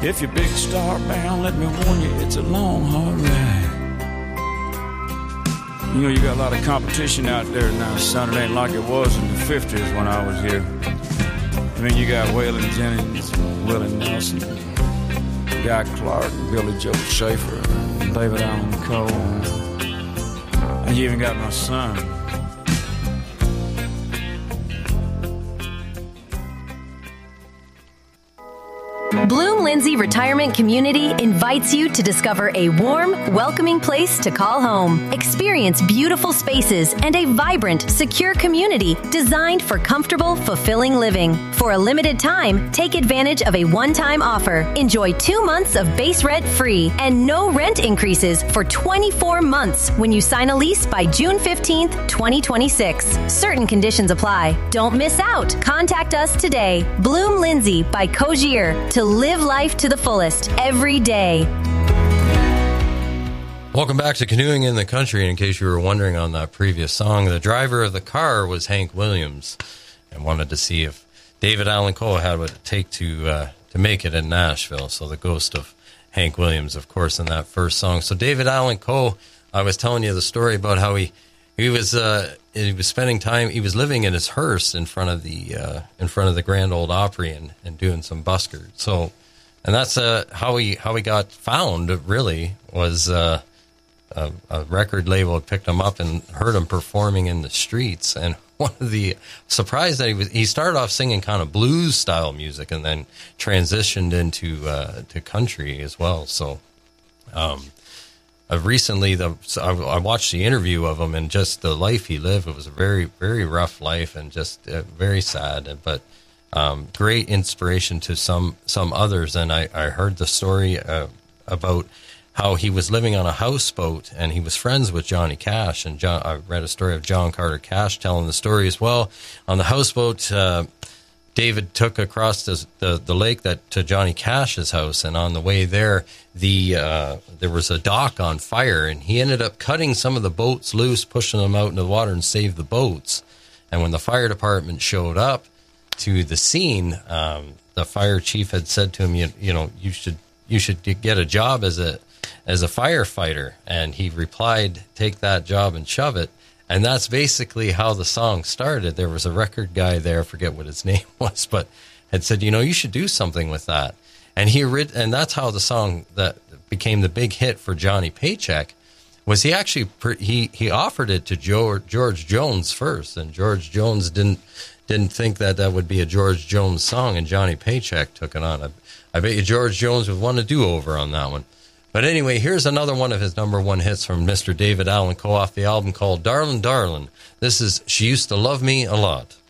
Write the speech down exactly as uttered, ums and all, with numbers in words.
If you're big star bound, let me warn you, it's a long, hard ride. You know, you got a lot of competition out there now, son. It ain't like it was in the fifties when I was here. I mean, you got Waylon Jennings, Willie Nelson, Guy Clark, Billy Joe Schaefer, David Allen Coe, and you even got my son. Bloom Lindsay Retirement Community invites you to discover a warm, welcoming place to call home. Experience beautiful spaces and a vibrant, secure community designed for comfortable, fulfilling living. For a limited time, take advantage of a one-time offer. Enjoy two months of base rent free and no rent increases for twenty-four months when you sign a lease by June fifteenth, twenty twenty-six. Certain conditions apply. Don't miss out. Contact us today. Bloom Lindsay by Cogier to live life to the fullest every day. Welcome back to Canoeing in the Country. In case you were wondering on that previous song, the driver of the car was Hank Williams, and wanted to see if David Allan Coe had what it take to uh, to make it in Nashville. So the ghost of Hank Williams, of course, in that first song. So David Allan Coe, I was telling you the story about how he he was uh, he was spending time. He was living in his hearse in front of the uh, in front of the Grand Ole Opry and, and doing some buskers. So, and that's uh, how he how he got found. Really, was uh, a, a record label had picked him up and heard him performing in the streets. And one of the surprise that he was, he started off singing kind of blues style music and then transitioned into uh, to country as well. So. Um, Uh, recently, the so I, I watched the interview of him and just the life he lived. It was a very, very rough life and just uh, very sad, but um, great inspiration to some some others. And I, I heard the story uh, about how he was living on a houseboat and he was friends with Johnny Cash. And John, I read a story of John Carter Cash telling the story as well. On the houseboat, uh, David took across the, the the lake that to Johnny Cash's house, and on the way there, the uh, there was a dock on fire, and he ended up cutting some of the boats loose, pushing them out into the water, and saved the boats. And when the fire department showed up to the scene, um, the fire chief had said to him, "You, you know, you should you should get a job as a as a firefighter." And he replied, "Take that job and shove it." And that's basically how the song started. There was a record guy there, I forget what his name was, but had said, you know, you should do something with that. And he read, and that's how the song that became the big hit for Johnny Paycheck was he actually he he offered it to George, George Jones first, and George Jones didn't didn't think that that would be a George Jones song, and Johnny Paycheck took it on. I, I bet you George Jones would want to do over on that one. But anyway, here's another one of his number one hits from Mister David Allan Coe off the album called Darlin' Darlin'. This is She Used to Love Me a Lot.